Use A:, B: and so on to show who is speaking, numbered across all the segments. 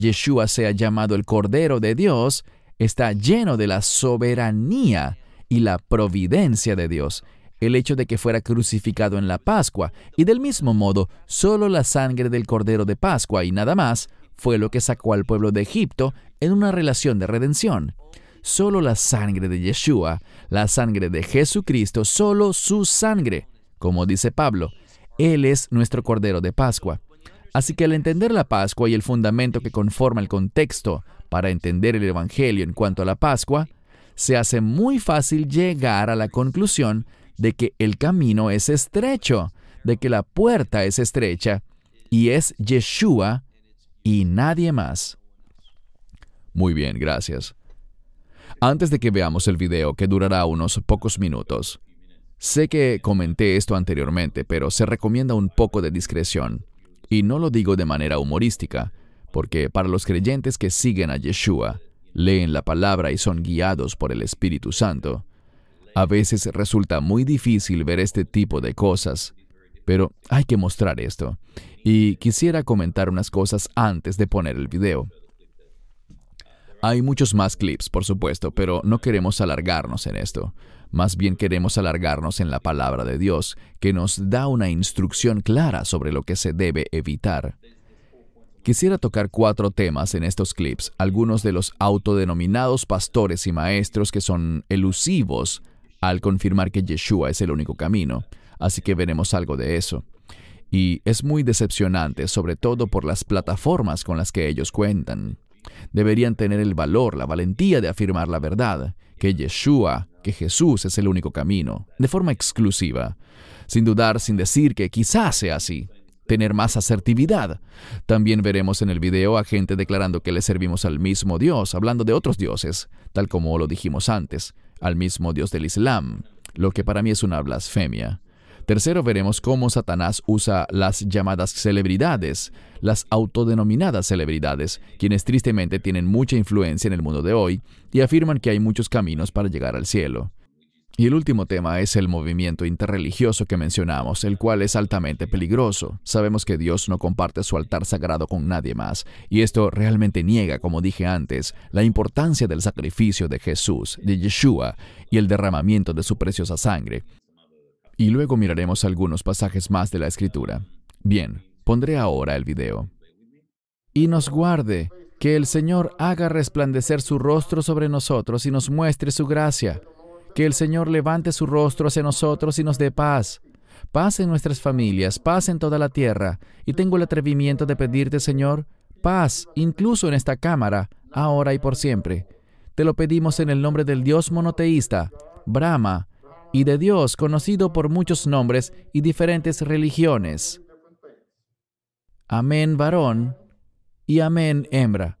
A: Yeshua sea llamado el Cordero de Dios está lleno de la soberanía y la providencia de Dios. El hecho de que fuera crucificado en la Pascua, y del mismo modo, solo la sangre del Cordero de Pascua y nada más, fue lo que sacó al pueblo de Egipto en una relación de redención. Solo la sangre de Yeshua, la sangre de Jesucristo, solo su sangre. Como dice Pablo, Él es nuestro Cordero de Pascua. Así que al entender la Pascua y el fundamento que conforma el contexto para entender el Evangelio en cuanto a la Pascua, se hace muy fácil llegar a la conclusión de que el camino es estrecho, de que la puerta es estrecha, y es Yeshua y nadie más. Muy bien, gracias. Antes de que veamos el video, que durará unos pocos minutos, sé que comenté esto anteriormente, pero se recomienda un poco de discreción. Y no lo digo de manera humorística, porque para los creyentes que siguen a Yeshua, leen la palabra y son guiados por el Espíritu Santo, a veces resulta muy difícil ver este tipo de cosas, pero hay que mostrar esto. Y quisiera comentar unas cosas antes de poner el video. Hay muchos más clips, por supuesto, pero no queremos alargarnos en esto. Más bien queremos alargarnos en la palabra de Dios, que nos da una instrucción clara sobre lo que se debe evitar. Quisiera tocar 4 temas en estos clips, algunos de los autodenominados pastores y maestros que son elusivos al confirmar que Yeshua es el único camino, así que veremos algo de eso. Y es muy decepcionante, sobre todo por las plataformas con las que ellos cuentan. Deberían tener el valor, la valentía de afirmar la verdad, que Yeshua, que Jesús es el único camino, de forma exclusiva, sin dudar, sin decir que quizás sea así. Tener más asertividad. También veremos en el video a gente declarando que le servimos al mismo Dios, hablando de otros dioses, tal como lo dijimos antes, al mismo Dios del Islam, lo que para mí es una blasfemia. Tercero, veremos cómo Satanás usa las llamadas celebridades, las autodenominadas celebridades, quienes tristemente tienen mucha influencia en el mundo de hoy y afirman que hay muchos caminos para llegar al cielo. Y el último tema es el movimiento interreligioso que mencionamos, el cual es altamente peligroso. Sabemos que Dios no comparte su altar sagrado con nadie más, y esto realmente niega, como dije antes, la importancia del sacrificio de Jesús, de Yeshua, y el derramamiento de su preciosa sangre. Y luego miraremos algunos pasajes más de la Escritura. Bien, pondré ahora el video. Y nos guarde, que el Señor haga resplandecer su rostro sobre nosotros y nos muestre su gracia. Que el Señor levante su rostro hacia nosotros y nos dé paz. Paz en nuestras familias, paz en toda la tierra. Y tengo el atrevimiento de pedirte, Señor, paz, incluso en esta cámara, ahora y por siempre. Te lo pedimos en el nombre del Dios monoteísta, Brahma, y de Dios conocido por muchos nombres y diferentes religiones. Amén, varón, y amén, hembra.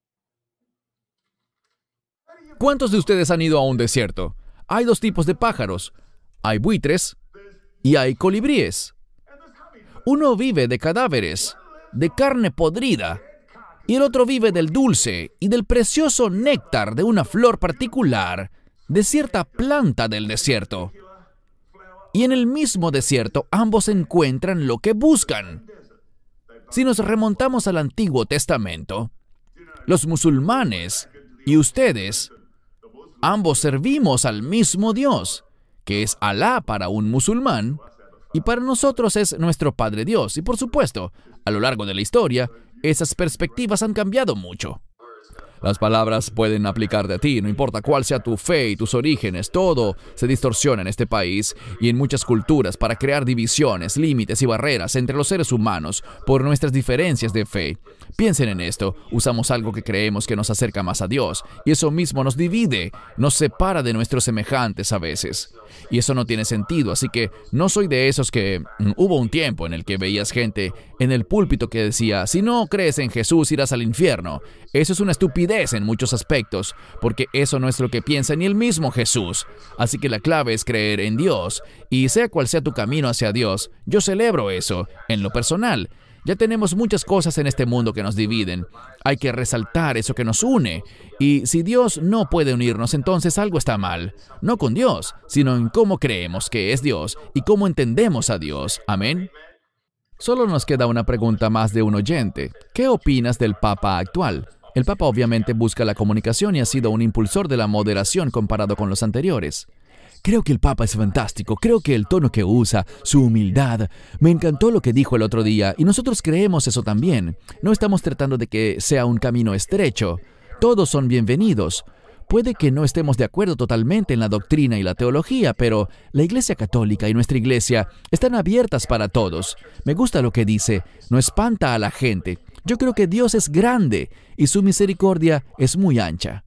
A: ¿Cuántos de ustedes han ido a un desierto? Hay 2 tipos de pájaros. Hay buitres y hay colibríes. Uno vive de cadáveres, de carne podrida, y el otro vive del dulce y del precioso néctar de una flor particular, de cierta planta del desierto. Y en el mismo desierto ambos encuentran lo que buscan. Si nos remontamos al Antiguo Testamento, los musulmanes y ustedes, ambos servimos al mismo Dios, que es Alá para un musulmán, y para nosotros es nuestro Padre Dios. Y por supuesto, a lo largo de la historia, esas perspectivas han cambiado mucho. Las palabras pueden aplicar de ti, no importa cuál sea tu fe y tus orígenes, todo se distorsiona en este país y en muchas culturas para crear divisiones, límites y barreras entre los seres humanos por nuestras diferencias de fe. Piensen en esto, usamos algo que creemos que nos acerca más a Dios, y eso mismo nos divide, nos separa de nuestros semejantes a veces. Y eso no tiene sentido, así que no soy de esos que... Hubo un tiempo en el que veías gente en el púlpito que decía, si no crees en Jesús irás al infierno. Eso es una estupidez en muchos aspectos, porque eso no es lo que piensa ni el mismo Jesús. Así que la clave es creer en Dios, y sea cual sea tu camino hacia Dios, yo celebro eso, en lo personal. Ya tenemos muchas cosas en este mundo que nos dividen. Hay que resaltar eso que nos une. Y si Dios no puede unirnos, entonces algo está mal. No con Dios, sino en cómo creemos que es Dios y cómo entendemos a Dios. Amén. Solo nos queda una pregunta más de un oyente. ¿Qué opinas del Papa actual? El Papa obviamente busca la comunicación y ha sido un impulsor de la moderación comparado con los anteriores. Creo que el Papa es fantástico, creo que el tono que usa, su humildad, me encantó lo que dijo el otro día y nosotros creemos eso también. No estamos tratando de que sea un camino estrecho. Todos son bienvenidos. Puede que no estemos de acuerdo totalmente en la doctrina y la teología, pero la Iglesia Católica y nuestra Iglesia están abiertas para todos. Me gusta lo que dice, no espanta a la gente. Yo creo que Dios es grande y su misericordia es muy ancha.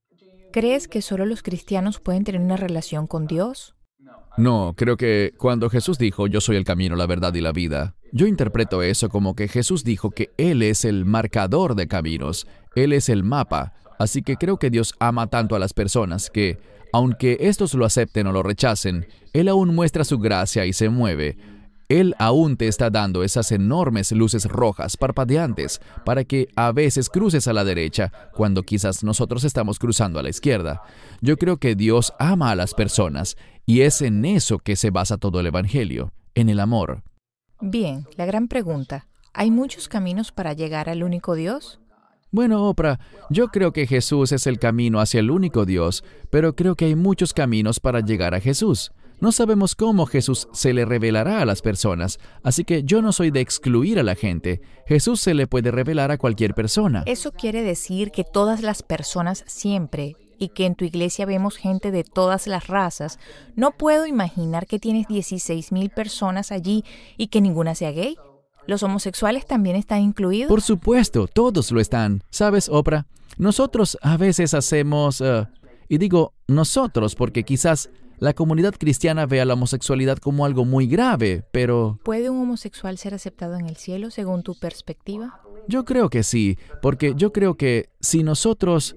B: ¿Crees que solo los cristianos pueden tener una relación con Dios?
A: No, creo que cuando Jesús dijo, yo soy el camino, la verdad y la vida, yo interpreto eso como que Jesús dijo que Él es el marcador de caminos, Él es el mapa. Así que creo que Dios ama tanto a las personas que, aunque estos lo acepten o lo rechacen, Él aún muestra su gracia y se mueve. Él aún te está dando esas enormes luces rojas, parpadeantes, para que a veces cruces a la derecha, cuando quizás nosotros estamos cruzando a la izquierda. Yo creo que Dios ama a las personas, y es en eso que se basa todo el Evangelio, en el amor.
B: Bien, la gran pregunta. ¿Hay muchos caminos para llegar al único Dios?
A: Bueno, Oprah, yo creo que Jesús es el camino hacia el único Dios, pero creo que hay muchos caminos para llegar a Jesús. No sabemos cómo Jesús se le revelará a las personas, así que yo no soy de excluir a la gente. Jesús se le puede revelar a cualquier persona.
B: Eso quiere decir que todas las personas siempre, y que en tu iglesia vemos gente de todas las razas. No puedo imaginar que tienes 16,000 personas allí y que ninguna sea gay. ¿Los homosexuales también están incluidos?
A: Por supuesto, todos lo están. ¿Sabes, Oprah? Nosotros a veces hacemos, y digo nosotros porque quizás la comunidad cristiana ve a la homosexualidad como algo muy grave, pero...
B: ¿Puede un homosexual ser aceptado en el cielo según tu perspectiva?
A: Yo creo que sí, porque yo creo que si nosotros...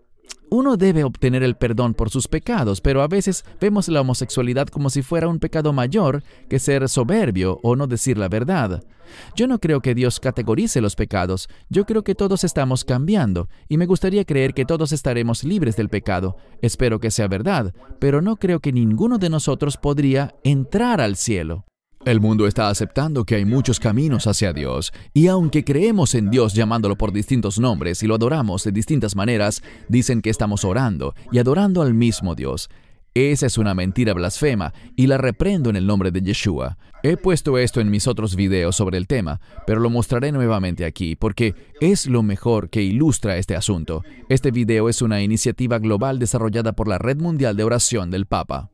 A: Uno debe obtener el perdón por sus pecados, pero a veces vemos la homosexualidad como si fuera un pecado mayor que ser soberbio o no decir la verdad. Yo no creo que Dios categorice los pecados. Yo creo que todos estamos cambiando y me gustaría creer que todos estaremos libres del pecado. Espero que sea verdad, pero no creo que ninguno de nosotros podría entrar al cielo. El mundo está aceptando que hay muchos caminos hacia Dios, y aunque creemos en Dios llamándolo por distintos nombres y lo adoramos de distintas maneras, dicen que estamos orando y adorando al mismo Dios. Esa es una mentira blasfema, y la reprendo en el nombre de Yeshua. He puesto esto en mis otros videos sobre el tema, pero lo mostraré nuevamente aquí, porque es lo mejor que ilustra este asunto. Este video es una iniciativa global desarrollada por la Red Mundial de Oración del Papa.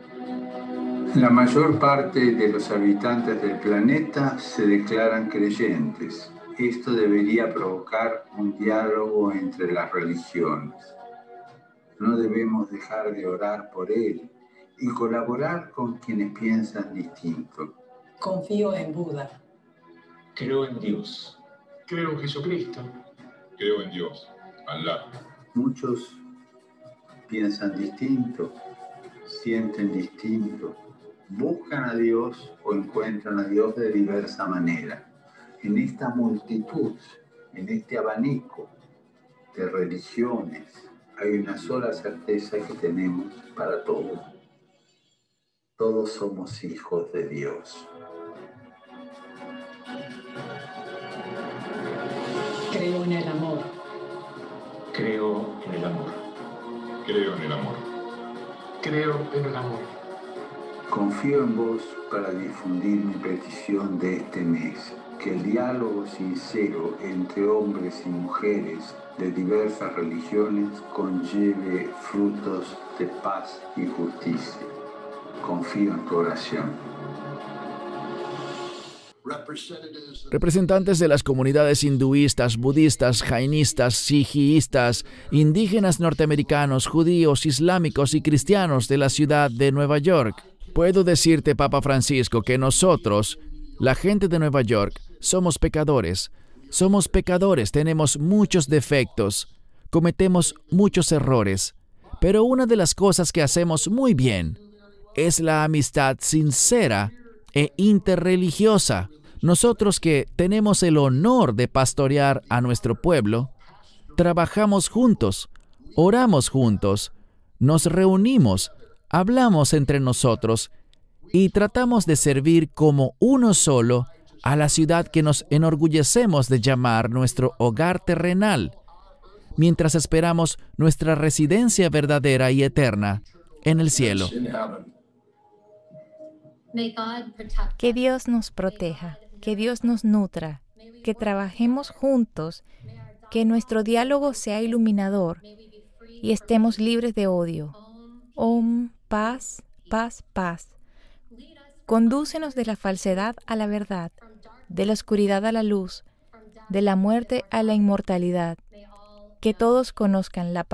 C: La mayor parte de los habitantes del planeta se declaran creyentes. Esto debería provocar un diálogo entre las religiones. No debemos dejar de orar por él y colaborar con quienes piensan distinto.
D: Confío en Buda.
E: Creo en Dios.
F: Creo en Jesucristo.
G: Creo en Dios, Alá.
C: Muchos piensan distinto, sienten distinto, buscan a Dios o encuentran a Dios de diversa manera. En esta multitud, en este abanico de religiones, hay una sola certeza que tenemos para todos. Todos somos hijos de Dios.
D: Creo en el amor.
E: Creo en el amor.
G: Creo en el amor.
F: Creo en el amor.
C: Confío en vos para difundir mi petición de este mes, que el diálogo sincero entre hombres y mujeres de diversas religiones conlleve frutos de paz y justicia. Confío en tu oración.
A: Representantes de las comunidades hinduistas, budistas, jainistas, sijiistas, indígenas norteamericanos, judíos, islámicos y cristianos de la ciudad de Nueva York. Puedo decirte, Papa Francisco, que nosotros, la gente de Nueva York, somos pecadores. Somos pecadores, tenemos muchos defectos, cometemos muchos errores. Pero una de las cosas que hacemos muy bien es la amistad sincera e interreligiosa. Nosotros que tenemos el honor de pastorear a nuestro pueblo, trabajamos juntos, oramos juntos, nos reunimos, hablamos entre nosotros y tratamos de servir como uno solo a la ciudad que nos enorgullecemos de llamar nuestro hogar terrenal, mientras esperamos nuestra residencia verdadera y eterna en el cielo.
B: Que Dios nos proteja, que Dios nos nutra, que trabajemos juntos, que nuestro diálogo sea iluminador y estemos libres de odio. Om, paz, paz, paz. Condúcenos de la falsedad a la verdad, de la oscuridad a la luz, de la muerte a la inmortalidad. Que todos conozcan la paz.